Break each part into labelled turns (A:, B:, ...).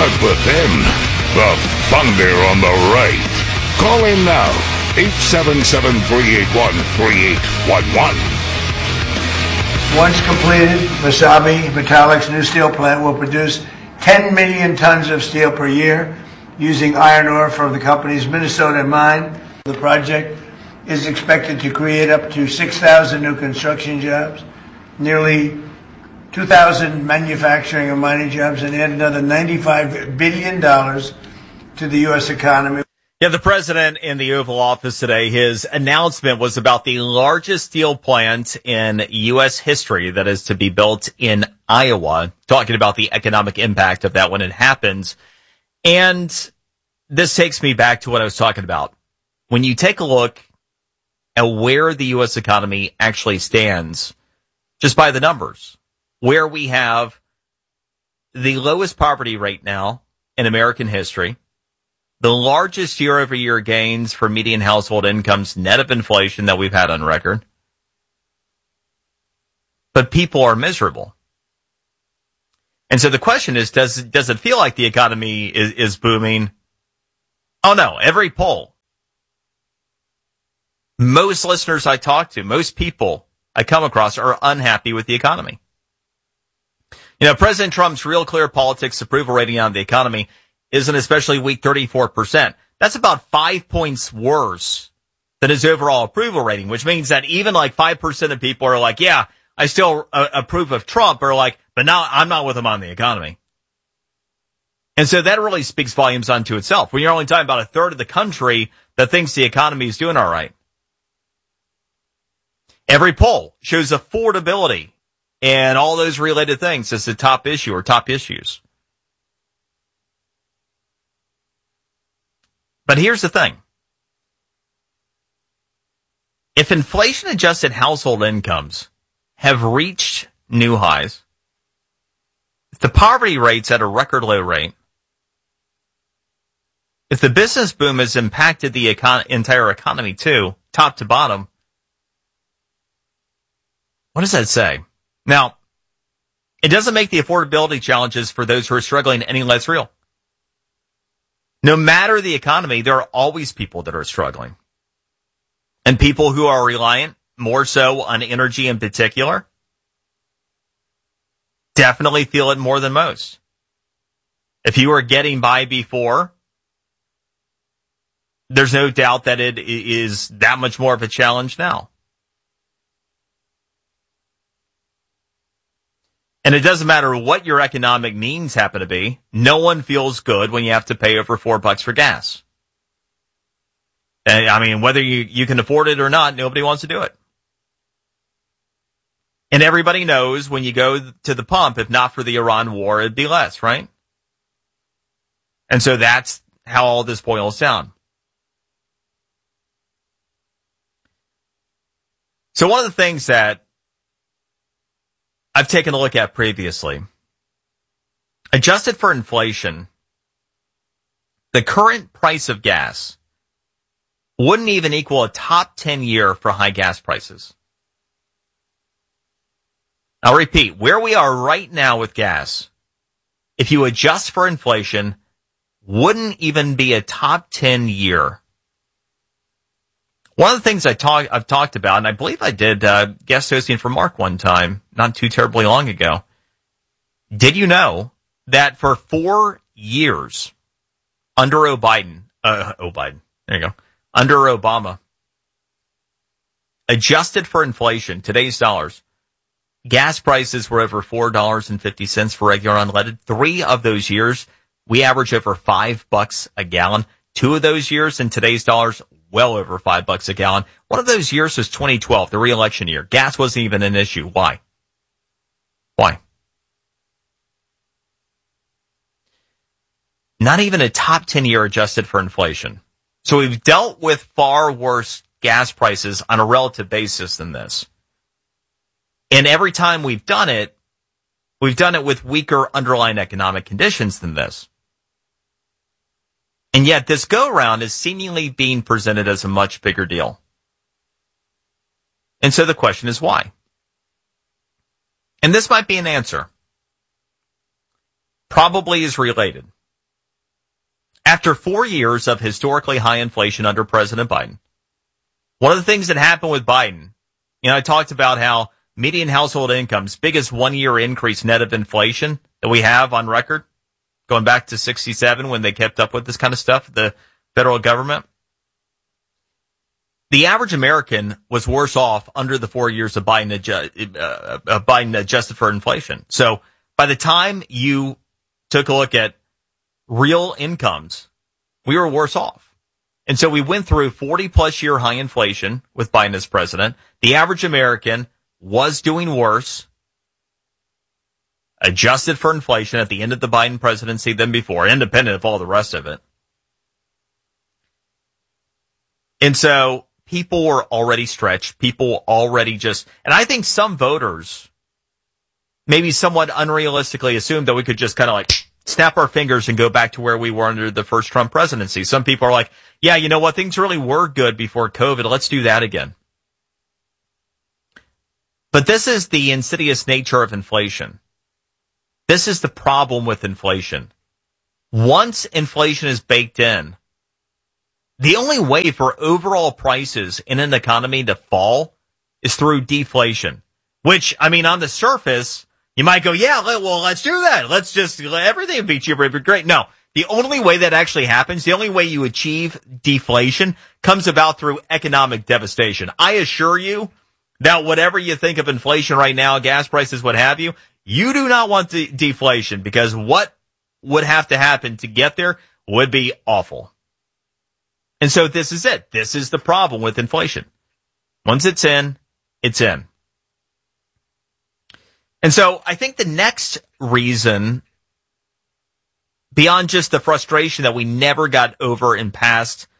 A: But then, the thunder on the right. Call in now, 877-381-3811.
B: Once completed, Wasabi Metallic's new steel plant will produce 10 million tons of steel per year using iron ore from the company's Minnesota mine. The project is expected to create up to 6,000 new construction jobs, nearly 2,000 manufacturing and mining jobs, and add another $95 billion to the U.S. economy.
C: Yeah, the president in the Oval Office today, his announcement was about the largest steel plant in U.S. history that is to be built in Iowa, talking about the economic impact of that when it happens. And this takes me back to what I was talking about. When you take a look at where the U.S. economy actually stands, just by the numbers, where we have the lowest poverty rate now in American history, the largest year-over-year gains for median household incomes net of inflation that we've had on record. But people are miserable. And so the question is, does it feel like the economy is booming? Oh, no. Every poll, most listeners I talk to, most people I come across are unhappy with the economy. You know, President Trump's Real Clear Politics approval rating on the economy is an especially weak 34%. That's about 5 points worse than his overall approval rating, which means that even like 5% of people are like, yeah, I still approve of Trump, or like, but now I'm not with him on the economy. And so that really speaks volumes unto itself. When you're only talking about a third of the country that thinks the economy is doing all right. Every poll shows affordability and all those related things as the top issue or top issues. But here's the thing. If inflation-adjusted household incomes have reached new highs, if the poverty rate's at a record low rate, if the business boom has impacted the entire economy too, top to bottom, what does that say? Now, it doesn't make the affordability challenges for those who are struggling any less real. No matter the economy, there are always people that are struggling. And people who are reliant, more so on energy in particular, definitely feel it more than most. If you were getting by before, there's no doubt that it is that much more of a challenge now. And it doesn't matter what your economic means happen to be. No one feels good when you have to pay over $4 for gas. And, I mean, whether you can afford it or not, nobody wants to do it. And everybody knows when you go to the pump, if not for the Iran war, it'd be less, right? And so that's how all this boils down. So one of the things that I've taken a look at previously, adjusted for inflation, the current price of gas wouldn't even equal a top 10 year for high gas prices. I'll repeat, where we are right now with gas, if you adjust for inflation, wouldn't even be a top 10 year. One of the things I've talked about, and I believe I did guest hosting for Mark one time, not too terribly long ago. Did you know that for 4 years under Biden, there you go, under Obama, adjusted for inflation, today's dollars, gas prices were over $4.50 for regular unleaded. 3 of those years, we average over $5 a gallon. 2 of those years in today's dollars, well over $5 a gallon. One of those years was 2012, the re-election year. Gas wasn't even an issue. Why? Not even a top 10 year adjusted for inflation. So we've dealt with far worse gas prices on a relative basis than this. And every time we've done it with weaker underlying economic conditions than this. And yet this go-around is seemingly being presented as a much bigger deal. And so the question is why? And this might be an answer. Probably is related. After 4 years of historically high inflation under President Biden, one of the things that happened with Biden, I talked about how median household incomes, biggest 1 year increase net of inflation that we have on record, going back to 67 when they kept up with this kind of stuff, the federal government. The average American was worse off under the 4 years of Biden adjusted for inflation. So by the time you took a look at real incomes, we were worse off. And so we went through 40-plus year high inflation with Biden as president. The average American was doing worse, adjusted for inflation at the end of the Biden presidency than before, independent of all the rest of it. And so people were already stretched. People already and I think some voters maybe somewhat unrealistically assumed that we could just kind of like snap our fingers and go back to where we were under the first Trump presidency. Some people are like, yeah, you know what? Things really were good before COVID. Let's do that again. But this is the insidious nature of inflation. This is the problem with inflation. Once inflation is baked in, the only way for overall prices in an economy to fall is through deflation, which, on the surface, you might go, yeah, well, let's do that. Let's just let everything be cheaper. It'd be great. No, the only way that actually happens, the only way you achieve deflation comes about through economic devastation. I assure you that whatever you think of inflation right now, gas prices, what have you, you do not want deflation, because what would have to happen to get there would be awful. And so this is it. This is the problem with inflation. Once it's in, it's in. And so I think the next reason, beyond just the frustration that we never got over and past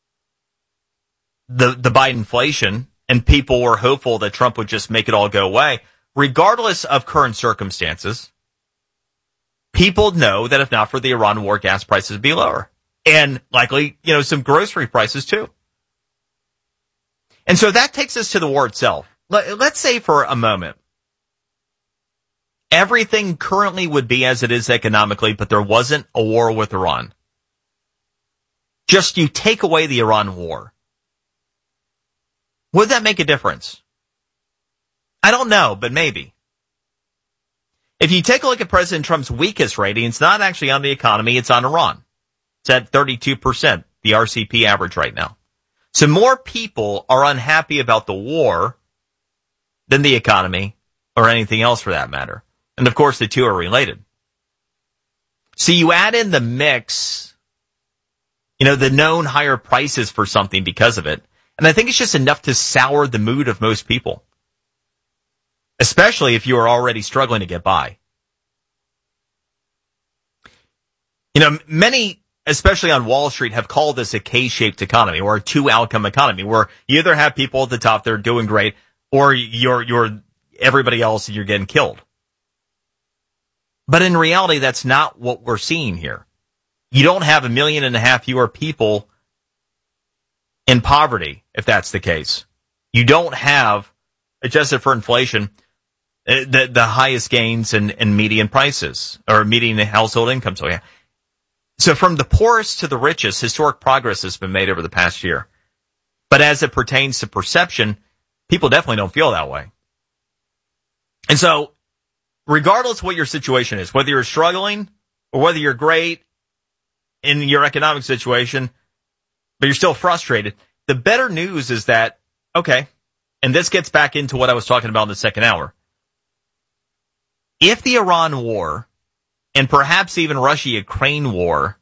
C: the Biden inflation, and people were hopeful that Trump would just make it all go away, regardless of current circumstances, people know that if not for the Iran war, gas prices would be lower. And likely, some grocery prices too. And so that takes us to the war itself. Let's say for a moment, everything currently would be as it is economically, but there wasn't a war with Iran. Just you take away the Iran war. Would that make a difference? I don't know, but maybe. If you take a look at President Trump's weakest rating, it's not actually on the economy, it's on Iran. It's at 32%, the RCP average right now. So more people are unhappy about the war than the economy or anything else for that matter. And of course, the two are related. So you add in the mix, the known higher prices for something because of it. And I think it's just enough to sour the mood of most people, especially if you are already struggling to get by. Many, especially on Wall Street, have called this a K-shaped economy or a two-outcome economy, where you either have people at the top that are doing great, or you're everybody else and you're getting killed. But in reality, that's not what we're seeing here. You don't have 1.5 million fewer people in poverty, if that's the case. You don't have, adjusted for inflation, the highest gains in median prices, or median household income. So yeah. So from the poorest to the richest, historic progress has been made over the past year. But as it pertains to perception, people definitely don't feel that way. And so, regardless of what your situation is, whether you're struggling or whether you're great in your economic situation, but you're still frustrated, the better news is that, okay, and this gets back into what I was talking about in the second hour. If the Iran war, and perhaps even Russia-Ukraine war,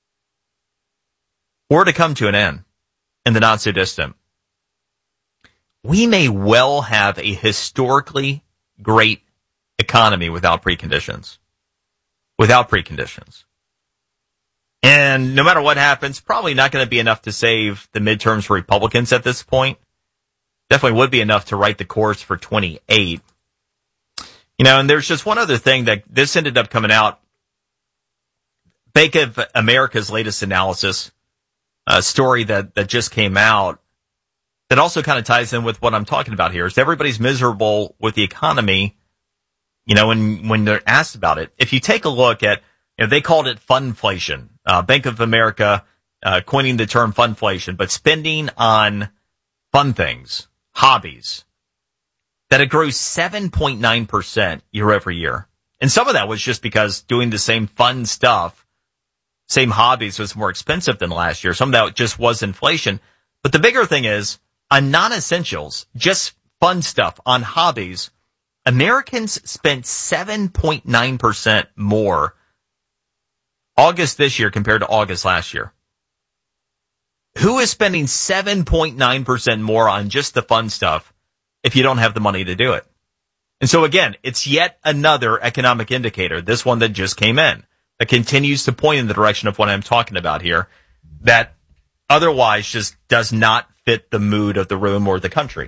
C: were to come to an end in the not so distant, we may well have a historically great economy without preconditions. Without preconditions. And no matter what happens, probably not going to be enough to save the midterms for Republicans at this point. Definitely would be enough to write the course for 28. And there's just one other thing that this ended up coming out. Bank of America's latest analysis, a story that just came out, that also kind of ties in with what I'm talking about here, is everybody's miserable with the economy, when they're asked about it. If you take a look at, they called it funflation. Bank of America coining the term funflation, but spending on fun things, hobbies, that it grew 7.9% year over year. And some of that was just because doing the same fun stuff, same hobbies was more expensive than last year. Some of that just was inflation. But the bigger thing is, on non-essentials, just fun stuff, on hobbies, Americans spent 7.9% more August this year compared to August last year. Who is spending 7.9% more on just the fun stuff if you don't have the money to do it? And so again, it's yet another economic indicator, this one that just came in, that continues to point in the direction of what I'm talking about here, that otherwise just does not fit the mood of the room or the country.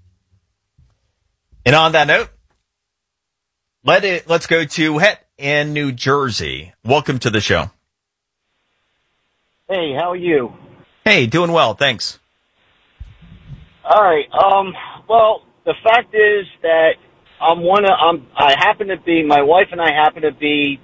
C: And on that note, let's go to Het in New Jersey. Welcome to the show.
D: Hey, how are you?
C: Hey, doing well, thanks.
D: All right. Well, the fact is that my wife and I happen to be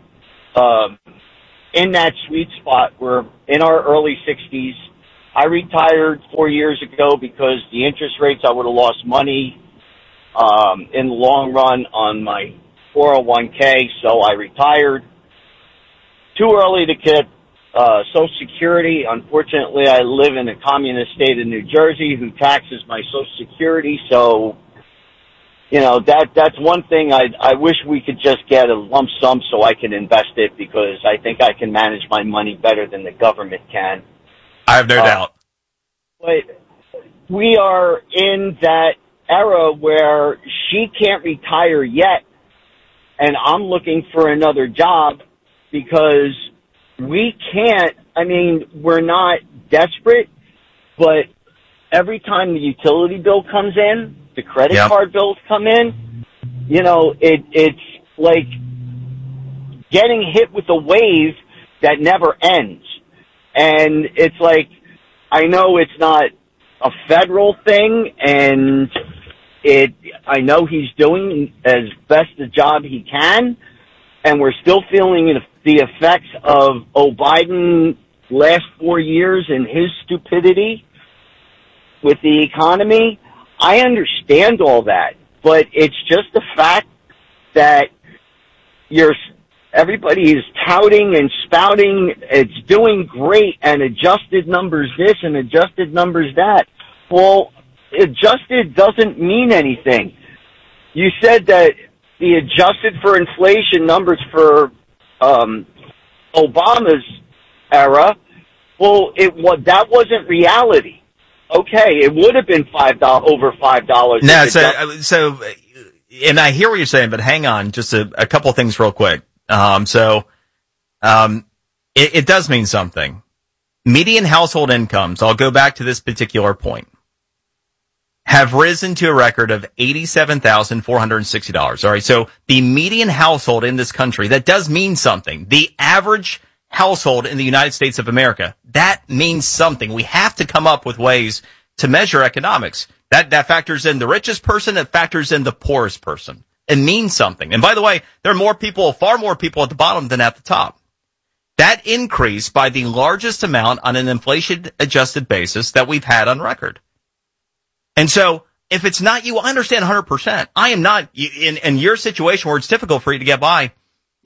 D: in that sweet spot. We're in our early 60s. I retired 4 years ago because the interest rates, I would have lost money in the long run on my 401k, so I retired. Too early to get Social Security. Unfortunately, I live in a communist state of New Jersey who taxes my Social Security, so that's one thing. I wish we could just get a lump sum so I can invest it, because I think I can manage my money better than the government can.
C: I have no doubt.
D: But we are in that era where she can't retire yet, and I'm looking for another job because we can't. I mean, we're not desperate, but every time the utility bill comes in, the credit card bills come in, it's like getting hit with a wave that never ends. And it's like, I know it's not a federal thing, and I know he's doing as best a job he can, and we're still feeling the effects of Biden last 4 years and his stupidity with the economy. I understand all that, but it's just the fact that everybody is touting and spouting it's doing great and adjusted numbers this and adjusted numbers that. Well, adjusted doesn't mean anything. You said that the adjusted for inflation numbers for Obama's era, well, that wasn't reality. Okay, it would have been over $5.
C: No, so, and I hear what you're saying, but hang on, just a couple things real quick. It does mean something. Median household incomes, I'll go back to this particular point, have risen to a record of $87,460. All right, so the median household in this country, that does mean something. The average household in the United States of America, that means something. We have to come up with ways to measure economics. That factors in the richest person, it factors in the poorest person. It means something. And by the way, there are far more people at the bottom than at the top. That increased by the largest amount on an inflation-adjusted basis that we've had on record. And so, if it's not you, I understand 100%. I am not in your situation where it's difficult for you to get by.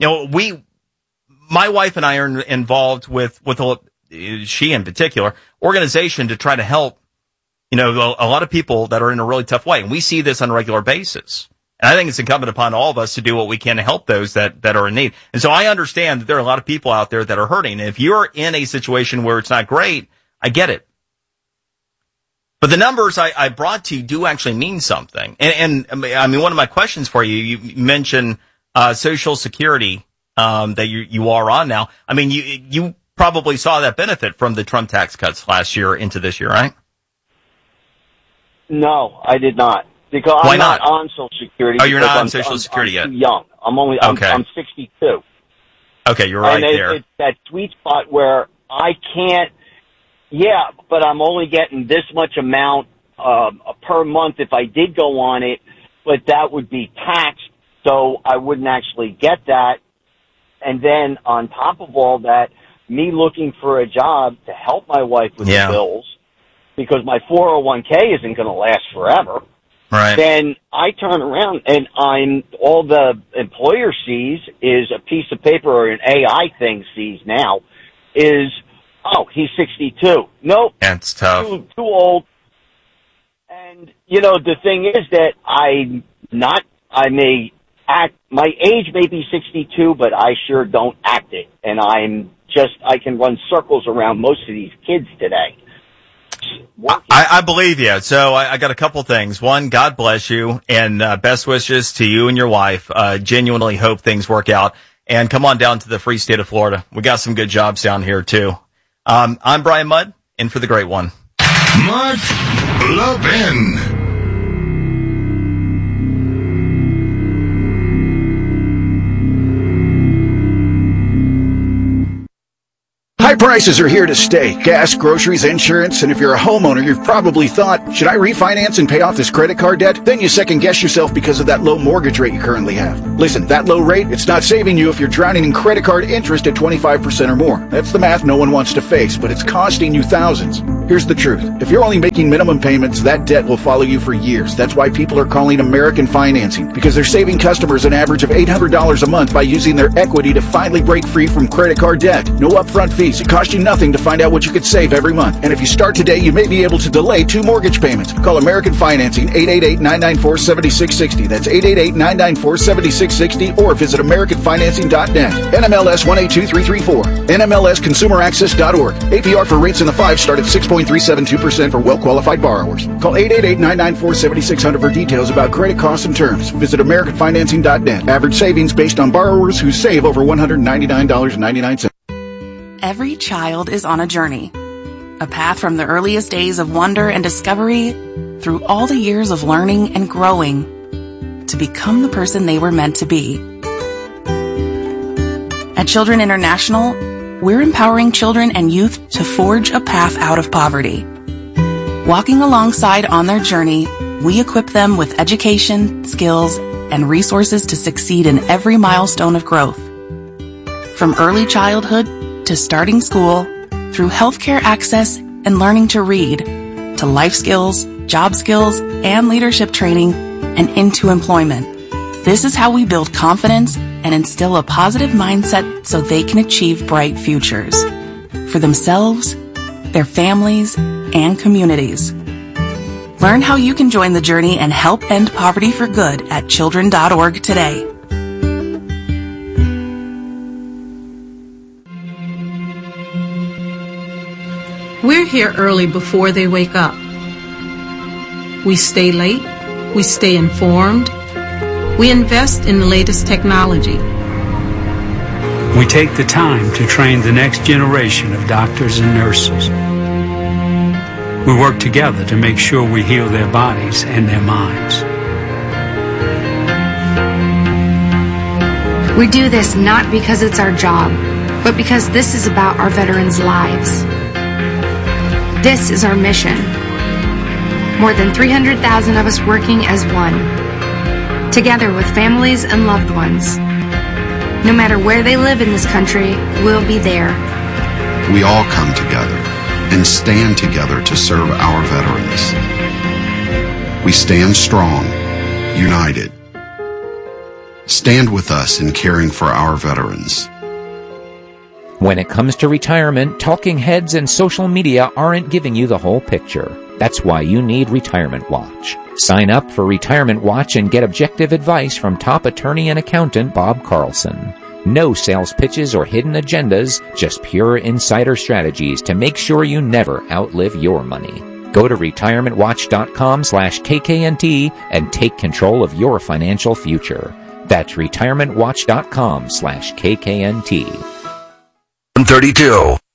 C: My wife and I are involved with she in particular, organization to try to help, a lot of people that are in a really tough way. And we see this on a regular basis. And I think it's incumbent upon all of us to do what we can to help those that are in need. And so I understand that there are a lot of people out there that are hurting. And if you're in a situation where it's not great, I get it. But the numbers I brought to you do actually mean something. And I mean, one of my questions for you mentioned Social Security that you are on now. I mean, you probably saw that benefit from the Trump tax cuts last year into this year, right?
D: No, I did not. Because
C: Why
D: I'm not on Social Security.
C: Oh, you're not on Social Security yet?
D: I'm too young. I'm 62.
C: Okay, you're right there.
D: It's that sweet spot where I can't, but I'm only getting this much amount per month if I did go on it, but that would be taxed, so I wouldn't actually get that. And then on top of all that, me looking for a job to help my wife with the bills, because my 401k isn't going to last forever.
C: Right.
D: Then I turn around and all the employer sees is a piece of paper, or an AI thing sees now is, oh, he's 62. Nope.
C: That's tough.
D: Too old. And, the thing is that my age may be 62, but I sure don't act it. And I can run circles around most of these kids today.
C: I believe you. So I got a couple things. One, God bless you, and best wishes to you and your wife. Genuinely hope things work out. And come on down to the free state of Florida. We got some good jobs down here, too. I'm Brian Mudd, in for the great one.
A: Mark Levin.
E: High prices are here to stay. Gas, groceries, insurance, and if you're a homeowner, you've probably thought, should I refinance and pay off this credit card debt? Then you second guess yourself because of that low mortgage rate you currently have. Listen, that low rate, it's not saving you if you're drowning in credit card interest at 25% or more. That's the math no one wants to face, but it's costing you thousands. Here's the truth. If you're only making minimum payments, that debt will follow you for years. That's why people are calling American Financing, because they're saving customers an average of $800 a month by using their equity to finally break free from credit card debt. No upfront fees. It costs you nothing to find out what you could save every month. And if you start today, you may be able to delay 2 mortgage payments. Call American Financing, 888-994-7660. That's 888-994-7660, or visit AmericanFinancing.net. NMLS 182334. NMLSConsumerAccess.org. APR for rates in the 5 start at 6.372% for well-qualified borrowers. Call 888-994-7600 for details about credit costs and terms. Visit AmericanFinancing.net. Average savings based on borrowers who save over $199.99.
F: Every child is on a journey, a path from the earliest days of wonder and discovery through all the years of learning and growing to become the person they were meant to be. At Children International, we're empowering children and youth to forge a path out of poverty. Walking alongside on their journey, we equip them with education, skills, and resources to succeed in every milestone of growth. From early childhood to starting school, through healthcare access and learning to read, to life skills, job skills, and leadership training, and into employment. This is how we build confidence and instill a positive mindset so they can achieve bright futures for themselves, their families, and communities. Learn how you can join the journey and help end poverty for good at children.org today.
G: We're here early before they wake up. We stay late. We stay informed. We invest in the latest technology.
H: We take the time to train the next generation of doctors and nurses. We work together to make sure we heal their bodies and their minds.
I: We do this not because it's our job, but because this is about our veterans' lives. This is our mission. More than 300,000 of us working as one, together with families and loved ones. No matter where they live in this country, we'll be there.
J: We all come together and stand together to serve our veterans. We stand strong, united. Stand with us in caring for our veterans.
K: When it comes to retirement, talking heads and social media aren't giving you the whole picture. That's why you need Retirement Watch. Sign up for Retirement Watch and get objective advice from top attorney and accountant Bob Carlson. No sales pitches or hidden agendas, just pure insider strategies to make sure you never outlive your money. Go to retirementwatch.com/KKNT and take control of your financial future. That's retirementwatch.com/KKNT.
A: 32.